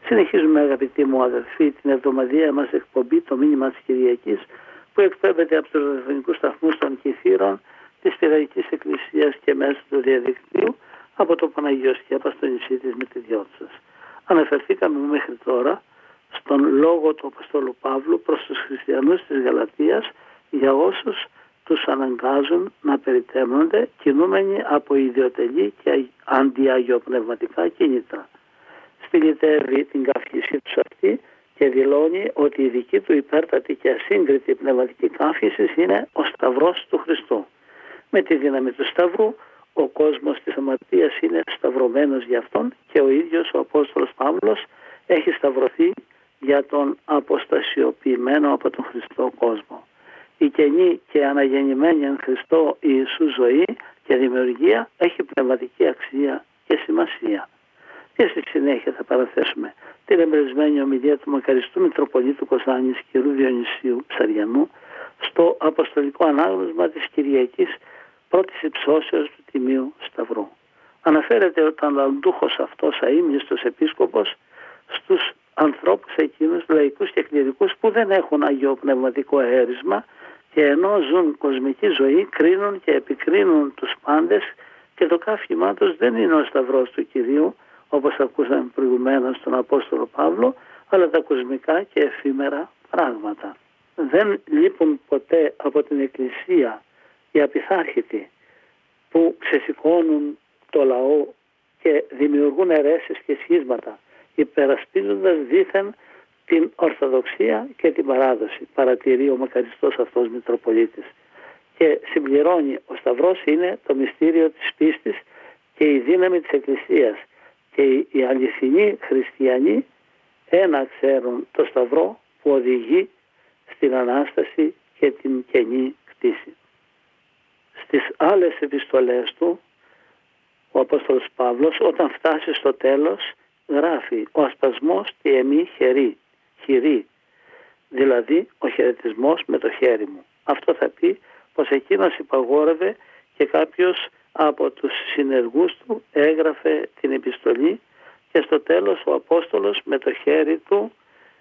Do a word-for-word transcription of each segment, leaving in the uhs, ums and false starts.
Συνεχίζουμε, αγαπητοί μου αδελφοί, την εβδομαδιαία μας εκπομπή, το μήνυμα της Κυριακής, που εκπέμπεται από τους ραδιοφωνικούς σταθμούς των Κηφείρων της Πειραϊκής Εκκλησίας και μέσω του διαδικτύου από το Παναγιώ Σκέπα στο νησί της Μητηριώτσας. Αναφερθήκαμε μέχρι τώρα στον λόγο του Αποστόλου Παύλου προς τους χριστιανούς της Γαλατίας για όσους τους αναγκάζουν να περιτέμνονται κινούμενοι από ιδιωτελή και αντιαγιοπνευματικά κίνητρα. Στυλιτεύει την καύχησή τους αυτή και δηλώνει ότι η δική του υπέρτατη και ασύγκριτη πνευματική καύχηση είναι ο Σταυρός του Χριστού. Με τη δύναμη του Σταυρού ο κόσμος της αμαρτίας είναι σταυρωμένος για αυτόν και ο ίδιος ο Απόστολος Παύλος έχει σταυρωθεί για τον αποστασιοποιημένο από τον Χριστό κόσμο. Η καινή και αναγεννημένη εν Χριστώ Ιησού ζωή και δημιουργία έχει πνευματική αξία και σημασία. Και στη συνέχεια θα παραθέσουμε την εμπερισμένη ομιλία του μακαριστού Μητροπολίτου Κωνσταντίνου κ. Διονυσίου Ψαριανού στο Αποστολικό Ανάγνωσμα της Κυριακής πρώτης υψώσεως του Τιμίου Σταυρού. Αναφέρεται ο ταλαντούχος αυτός αείμνηστος επίσκοπος στους ανθρώπους εκείνους, λαϊκούς και κληρικούς, που δεν έχουν αγιοπνευματικό αέρισμα και ενώ ζουν κοσμική ζωή κρίνουν και επικρίνουν τους πάντες και το καύχημά τους δεν είναι ο Σταυρός του Κυρίου, όπως ακούσαμε προηγουμένως στον Απόστολο Παύλο, αλλά τα κοσμικά και εφήμερα πράγματα. Δεν λείπουν ποτέ από την Εκκλησία οι απειθάρχητοι που ξεσηκώνουν το λαό και δημιουργούν αιρέσεις και σχίσματα, υπερασπίζοντας δήθεν την Ορθοδοξία και την παράδοση, παρατηρεί ο μακαριστός αυτός Μητροπολίτης. Και συμπληρώνει, ο Σταυρός είναι το μυστήριο της πίστης και η δύναμη της Εκκλησίας και οι αληθινοί χριστιανοί ένα ξέρουν το Σταυρό που οδηγεί στην Ανάσταση και την καινή κτήση. Στις άλλες επιστολές του ο Απόστολος Παύλος όταν φτάσει στο τέλος γράφει «Ο ασπασμός τη εμή χερί», χειρή, δηλαδή ο χαιρετισμός με το χέρι μου. Αυτό θα πει πως εκείνος υπαγόρευε και κάποιος από τους συνεργούς του έγραφε την επιστολή και στο τέλος ο Απόστολος με το χέρι του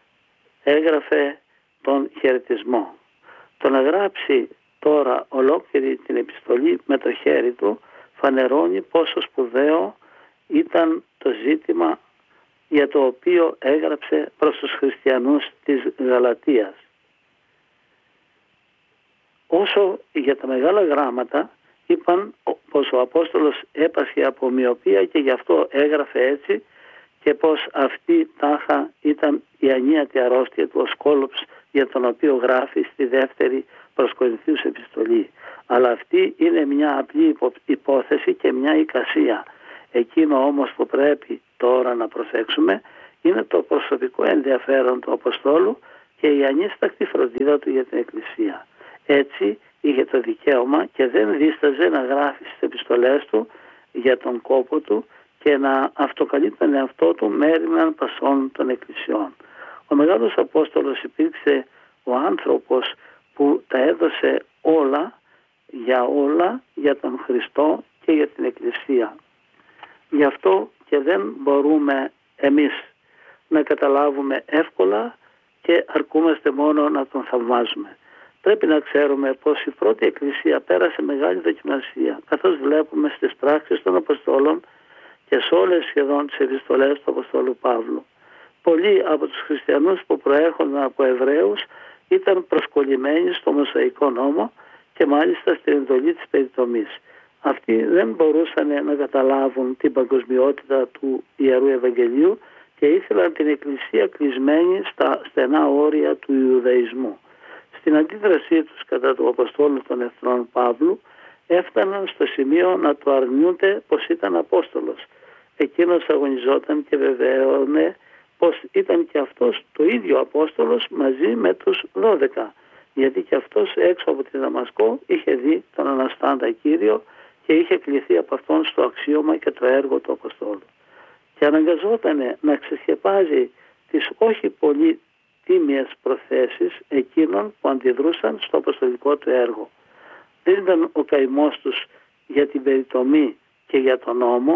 έγραφε τον χαιρετισμό. Το να γράψει τώρα ολόκληρη την επιστολή με το χέρι του φανερώνει πόσο σπουδαίο ήταν το ζήτημα για το οποίο έγραψε προς τους χριστιανούς της Γαλατίας. Όσο για τα μεγάλα γράμματα είπαν πως ο Απόστολος έπασχε από μοιοπία και γι' αυτό έγραφε έτσι και πως αυτή τάχα ήταν η ανίατη αρρώστια του, ο σκόλοψ για τον οποίο γράφει στη δεύτερη προς Κορινθίους επιστολή. Αλλά αυτή είναι μια απλή υπόθεση και μια εικασία. Εκείνο όμως που πρέπει τώρα να προσέξουμε είναι το προσωπικό ενδιαφέρον του Αποστόλου και η ανίστακτη φροντίδα του για την Εκκλησία. Έτσι είχε το δικαίωμα και δεν δίσταζε να γράφει στις επιστολές του για τον κόπο του και να αυτοκαλεί τον εαυτό του μέριμναν πασών των εκκλησιών. Ο Μεγάλος Απόστολος υπήρξε ο άνθρωπος που τα έδωσε όλα για όλα για τον Χριστό και για την Εκκλησία. Γι' αυτό και δεν μπορούμε εμείς να καταλάβουμε εύκολα και αρκούμαστε μόνο να τον θαυμάζουμε. Πρέπει να ξέρουμε πως η πρώτη Εκκλησία πέρασε μεγάλη δοκιμασία, καθώς βλέπουμε στις πράξεις των Αποστόλων και σε όλες σχεδόν τις επιστολές του Αποστόλου Παύλου. Πολλοί από τους χριστιανούς που προέρχονταν από Εβραίους ήταν προσκολλημένοι στο Μωσαϊκό νόμο και μάλιστα στην εντολή της περιτομής. Αυτοί δεν μπορούσαν να καταλάβουν την παγκοσμιότητα του Ιερού Ευαγγελίου και ήθελαν την Εκκλησία κλεισμένη στα στενά όρια του Ιουδαϊσμού. Στην αντίδρασή τους κατά του Αποστόλου των Εθνών Παύλου έφταναν στο σημείο να το αρνιούνται πως ήταν Απόστολος. Εκείνος αγωνιζόταν και βεβαίωνε πως ήταν και αυτός το ίδιο Απόστολος μαζί με τους δώδεκα, γιατί και αυτός έξω από τη Δαμασκό είχε δει τον Αναστάντα Κύριο και είχε κληθεί από αυτόν στο αξίωμα και το έργο του Αποστόλου. Και αναγκαζόταν να ξεσκεπάζει τις όχι πολύ τίμιες προθέσεις εκείνων που αντιδρούσαν στο αποστολικό του έργο. Δεν ήταν ο καημός τους για την περιτομή και για τον νόμο,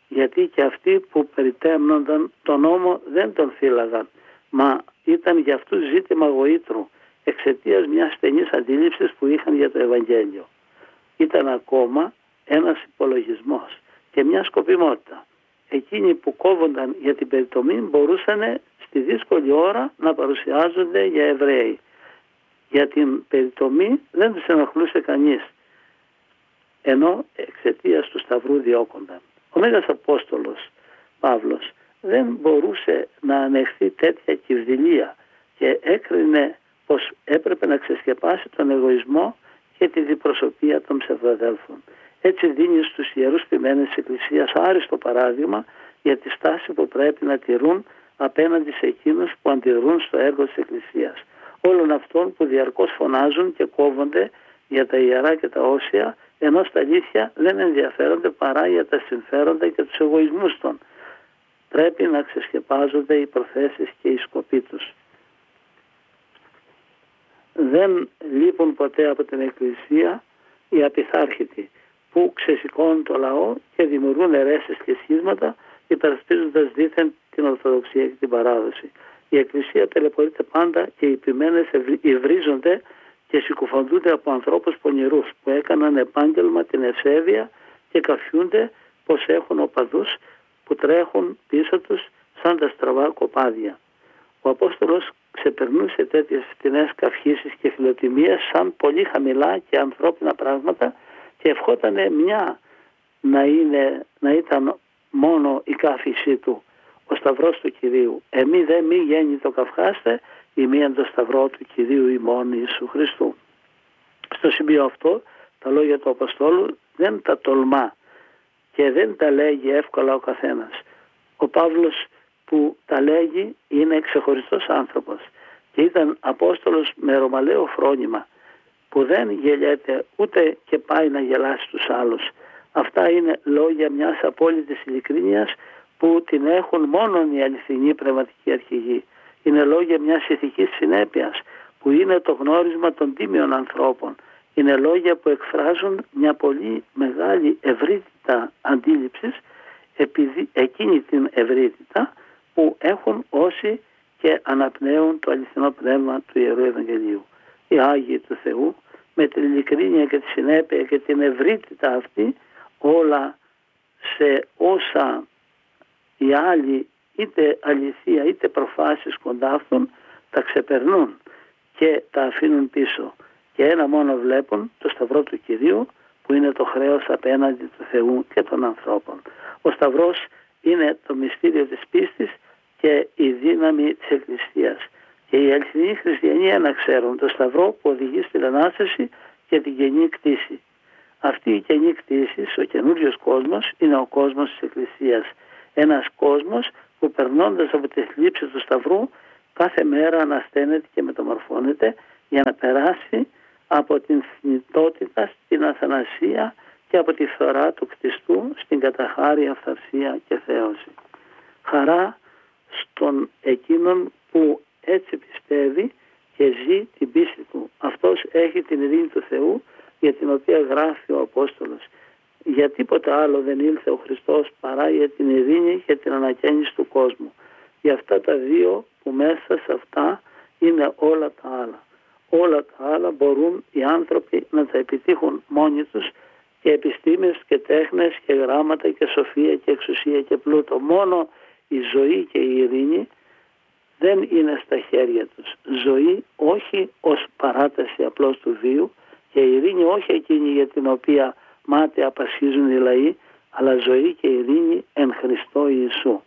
γιατί και αυτοί που περιτέμνονταν τον νόμο δεν τον φύλαγαν, μα ήταν για αυτούς ζήτημα γοήτρου, εξαιτίας μιας στενής αντίληψης που είχαν για το Ευαγγέλιο. Ήταν ακόμα ένας υπολογισμός και μια σκοπιμότητα. Εκείνοι που κόβονταν για την περιτομή μπορούσαν στη δύσκολη ώρα να παρουσιάζονται για Εβραίοι. Για την περιτομή δεν τους ενοχλούσε κανείς, ενώ εξαιτίας του Σταυρού διώκονταν. Ο Μέγας Απόστολος Παύλος δεν μπορούσε να ανεχθεί τέτοια κυβδηλία και έκρινε πως έπρεπε να ξεσκεπάσει τον εγωισμό και τη διπροσωπεία των ψευδαδέλφων. Έτσι δίνει στους ιερούς ποιμένες της Εκκλησίας άριστο παράδειγμα για τη στάση που πρέπει να τηρούν απέναντι σε εκείνους που αντιδρούν στο έργο της Εκκλησίας. Όλων αυτών που διαρκώς φωνάζουν και κόβονται για τα ιερά και τα όσια, ενώ στα αλήθεια δεν ενδιαφέρονται παρά για τα συμφέροντα και τους εγωισμούς των. Πρέπει να ξεσκεπάζονται οι προθέσεις και οι σκοποί τους. Δεν λείπουν ποτέ από την Εκκλησία οι απειθάρχητοι που ξεσηκώνουν το λαό και δημιουργούν αιρέσεις και σχίσματα υπερασπίζοντας δήθεν την Ορθοδοξία και την παράδοση. Η Εκκλησία ταλαιπωρείται πάντα και οι ποιμένες υβρίζονται και συκοφαντούνται από ανθρώπους πονηρούς που έκαναν επάγγελμα την ευσέβεια και καφιούνται πως έχουν οπαδούς που τρέχουν πίσω τους σαν τα στραβά κοπάδια. Ο Απόστολος ξεπερνούσε τέτοιες φτηνές καυχήσεις και φιλοτιμίες σαν πολύ χαμηλά και ανθρώπινα πράγματα και ευχότανε μια να, είναι, να ήταν μόνο η καύχησή του, ο Σταυρός του Κυρίου. Εμεί δε μη γέννη το καυχάστε, ημίαν το Σταυρό του Κυρίου ημών Ιησού Χριστού. Στο σημείο αυτό τα λόγια του Αποστόλου δεν τα τολμά και δεν τα λέγει εύκολα ο καθένας. Ο Παύλος που τα λέγει είναι ξεχωριστός άνθρωπος και ήταν Απόστολος με ρωμαλαίο φρόνημα που δεν γελιέται ούτε και πάει να γελάσει τους άλλους. Αυτά είναι λόγια μιας απόλυτης ειλικρίνειας που την έχουν μόνο οι αληθινοί πνευματικοί αρχηγοί. Είναι λόγια μιας ηθικής συνέπειας που είναι το γνώρισμα των τίμιων ανθρώπων. Είναι λόγια που εκφράζουν μια πολύ μεγάλη ευρύτητα αντίληψης, επειδή εκείνη την ευρύτητα που έχουν όσοι και αναπνέουν το αληθινό πνεύμα του Ιερού Ευαγγελίου. Οι Άγιοι του Θεού με την ειλικρίνεια και τη συνέπεια και την ευρύτητα αυτή όλα σε όσα οι άλλοι είτε αληθεία είτε προφάσεις κοντάφτουν τα ξεπερνούν και τα αφήνουν πίσω και ένα μόνο βλέπουν, το Σταυρό του Κυρίου που είναι το χρέος απέναντι του Θεού και των ανθρώπων. Ο Σταυρός είναι το μυστήριο της πίστης και η δύναμη της Εκκλησίας. Και οι αληθινοί χριστιανοί ένα ξέρουν, το Σταυρό που οδηγεί στην Ανάσταση και την καινή κτήση. Αυτή η καινή κτήση, ο καινούριος κόσμος, είναι ο κόσμος της Εκκλησίας. Ένας κόσμος που περνώντας από τη θλίψη του Σταυρού κάθε μέρα ανασταίνεται και μεταμορφώνεται για να περάσει από την θνητότητα στην αθανασία και από τη φθορά του κτιστού στην καταχάρη αυθαρσία και θέωση. Χαρά στον εκείνον που έτσι πιστεύει και ζει την πίστη του. Αυτός έχει την ειρήνη του Θεού για την οποία γράφει ο Απόστολος. Για τίποτα άλλο δεν ήλθε ο Χριστός παρά για την ειρήνη και την ανακαίνιση του κόσμου. Για αυτά τα δύο που μέσα σε αυτά είναι όλα τα άλλα. Όλα τα άλλα μπορούν οι άνθρωποι να τα επιτύχουν μόνοι τους και επιστήμες και τέχνες και γράμματα και σοφία και εξουσία και πλούτο. Μόνο η ζωή και η ειρήνη δεν είναι στα χέρια τους. Ζωή όχι ως παράταση απλώς του βίου και η ειρήνη όχι εκείνη για την οποία μάταια απασχίζουν οι λαοί, αλλά ζωή και ειρήνη εν Χριστώ Ιησού.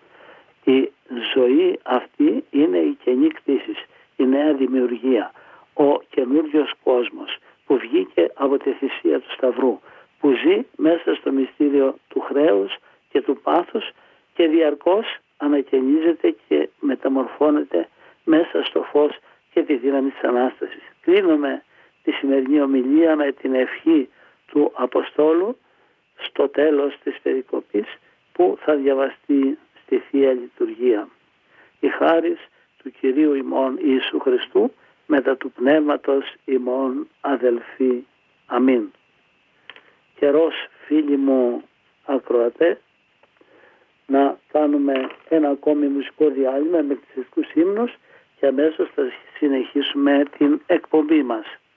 Η ζωή αυτή είναι η καινή κτήση, η νέα δημιουργία, ο καινούριος κόσμος που βγήκε από τη θυσία του Σταυρού, που ζει μέσα στο μυστήριο του χρέους και του πάθους και διαρκώς ανακαινίζεται και μεταμορφώνεται μέσα στο φως και τη δύναμη της Ανάστασης. Κλείνουμε τη σημερινή ομιλία με την ευχή του Αποστόλου στο τέλος της περικοπής που θα διαβαστεί στη Θεία Λειτουργία. Η χάρις του Κυρίου ημών Ιησού Χριστού μετά του Πνεύματος ημών αδελφοί. Αμήν. Καιρός, φίλοι μου ακροατέ, να κάνουμε ένα ακόμη μουσικό διάλειμμα με εκκλησιαστικούς ύμνους και αμέσως θα συνεχίσουμε την εκπομπή μας.